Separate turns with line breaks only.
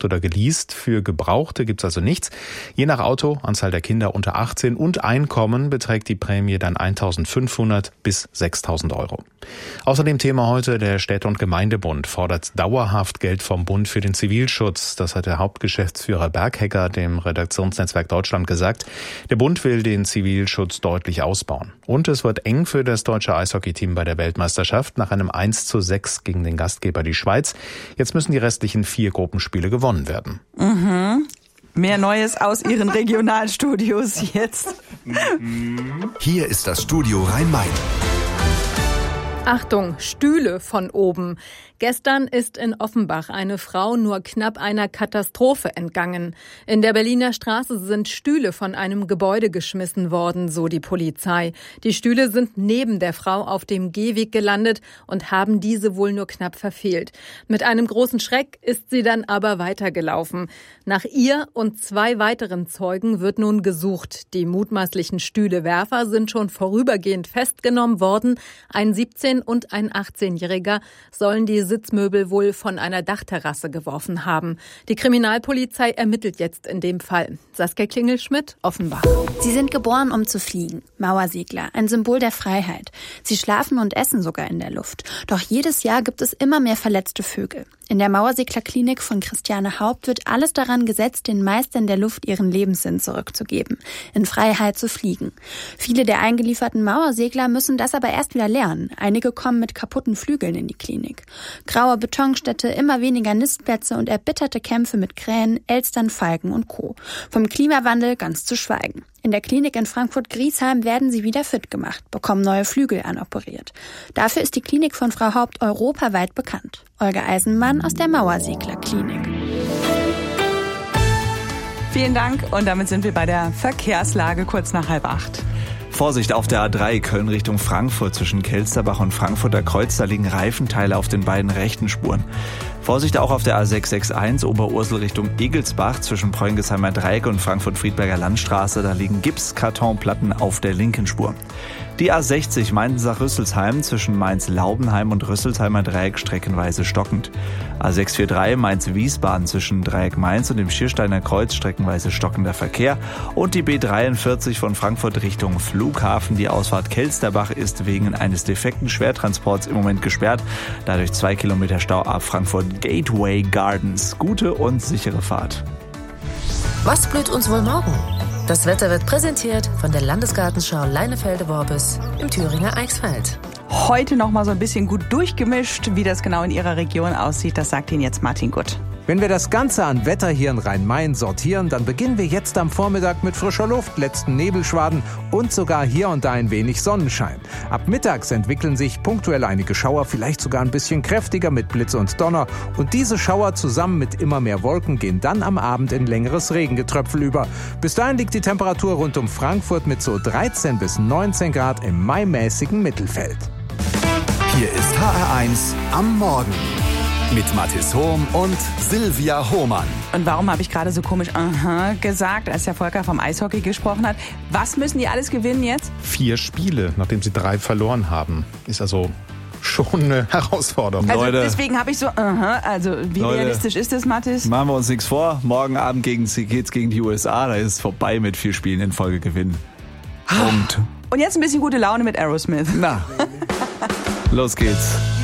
oder geleast. Für Gebrauchte gibt's also nichts. Je nach Auto, Anzahl der Kinder unter 18 und Einkommen beträgt die Prämie dann 1.500 bis 6.000 Euro. Außerdem Thema heute, der Städte- und Gemeindebund fordert dauerhaft Geld vom Bund für den Zivilschutz. Das hat der Hauptgeschäftsführer Berghecker dem Redaktionsnetzwerk Deutschland gesagt. Der Bund will den Zivilschutz deutlich ausbauen. Und es wird eng für das deutsche Eishockeyteam bei der Weltmeisterschaft nach einem 1:6 gegen den Gastgeber, die Schweiz. Jetzt müssen die restlichen 4 Gruppenspiele gewonnen werden.
Mehr Neues aus Ihren Regionalstudios jetzt.
Hier ist das Studio Rhein-Main.
Achtung, Stühle von oben. Gestern ist in Offenbach eine Frau nur knapp einer Katastrophe entgangen. In der Berliner Straße sind Stühle von einem Gebäude geschmissen worden, so die Polizei. Die Stühle sind neben der Frau auf dem Gehweg gelandet und haben diese wohl nur knapp verfehlt. Mit einem großen Schreck ist sie dann aber weitergelaufen. Nach ihr und 2 weiteren Zeugen wird nun gesucht. Die mutmaßlichen Stühlewerfer sind schon vorübergehend festgenommen worden. Ein 17- und ein 18-Jähriger sollen die Sitzmöbel wohl von einer Dachterrasse geworfen haben. Die Kriminalpolizei ermittelt jetzt in dem Fall. Saskia Klingel-Schmidt, Offenbach.
Sie sind geboren, um zu fliegen. Mauersegler, ein Symbol der Freiheit. Sie schlafen und essen sogar in der Luft. Doch jedes Jahr gibt es immer mehr verletzte Vögel. In der Mauerseglerklinik von Christiane Haupt wird alles daran gesetzt, den Meistern der Luft ihren Lebenssinn zurückzugeben, in Freiheit zu fliegen. Viele der eingelieferten Mauersegler müssen das aber erst wieder lernen. Einige kommen mit kaputten Flügeln in die Klinik. Graue Betonstädte, immer weniger Nistplätze und erbitterte Kämpfe mit Krähen, Elstern, Falken und Co. Vom Klimawandel ganz zu schweigen. In der Klinik in Frankfurt-Griesheim werden sie wieder fit gemacht, bekommen neue Flügel anoperiert. Dafür ist die Klinik von Frau Haupt europaweit bekannt. Olga Eisenmann aus der Mauerseglerklinik.
Vielen Dank und damit sind wir bei der Verkehrslage kurz nach 7:30.
Vorsicht auf der A3 Köln Richtung Frankfurt zwischen Kelsterbach und Frankfurter Kreuz. Da liegen Reifenteile auf den beiden rechten Spuren. Vorsicht auch auf der A661 Oberursel Richtung Egelsbach zwischen Preungesheimer Dreieck und Frankfurt-Friedberger Landstraße. Da liegen Gipskartonplatten auf der linken Spur. Die A60 Mainz-Rüsselsheim zwischen Mainz-Laubenheim und Rüsselsheimer Dreieck streckenweise stockend. A643 Mainz-Wiesbaden zwischen Dreieck Mainz und dem Schiersteiner Kreuz streckenweise stockender Verkehr. Und die B43 von Frankfurt Richtung Flughafen. Die Ausfahrt Kelsterbach ist wegen eines defekten Schwertransports im Moment gesperrt. Dadurch 2 Kilometer Stau ab Frankfurt Gateway Gardens. Gute und sichere Fahrt.
Was blüht uns wohl morgen? Das Wetter wird präsentiert von der Landesgartenschau Leinefelde-Worbis im Thüringer Eichsfeld.
Heute noch mal so ein bisschen gut durchgemischt. Wie das genau in Ihrer Region aussieht, das sagt Ihnen jetzt Martin Gutt.
Wenn wir das Ganze an Wetter hier in Rhein-Main sortieren, dann beginnen wir jetzt am Vormittag mit frischer Luft, letzten Nebelschwaden und sogar hier und da ein wenig Sonnenschein. Ab mittags entwickeln sich punktuell einige Schauer, vielleicht sogar ein bisschen kräftiger mit Blitz und Donner. Und diese Schauer zusammen mit immer mehr Wolken gehen dann am Abend in längeres Regengetröpfel über. Bis dahin liegt die Temperatur rund um Frankfurt mit so 13 bis 19 Grad im maimäßigen Mittelfeld.
Hier ist HR1 am Morgen mit Mathis Hohm und Silvia Hohmann.
Und warum habe ich gerade so komisch gesagt, als der Volker vom Eishockey gesprochen hat? Was müssen die alles gewinnen jetzt?
4 Spiele, nachdem sie 3 verloren haben. Ist also schon eine Herausforderung.
Also
Leute,
deswegen habe ich so, also wie
Leute,
realistisch ist das, Mathis?
Machen wir uns nichts vor. Morgen Abend geht's gegen die USA. Da ist es vorbei mit 4 Spielen in Folge gewinnen. Punkt.
Und jetzt ein bisschen gute Laune mit Aerosmith.
Na, los geht's.